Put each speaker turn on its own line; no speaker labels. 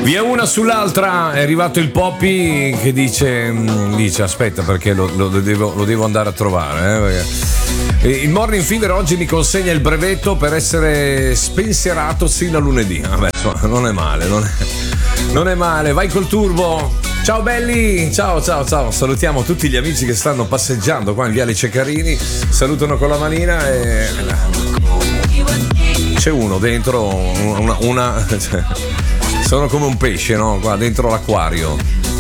Via una sull'altra è arrivato il Poppy che dice aspetta perché lo devo andare a trovare, il Morning Fever oggi mi consegna il brevetto per essere spensierato sino a lunedì. Vabbè, insomma, non è male, non è male. Vai col turbo. Ciao belli, ciao. Salutiamo tutti gli amici che stanno passeggiando qua in Viale Ceccarini. Salutano con la manina e c'è uno dentro una sono come un pesce, no? Qua dentro l'acquario.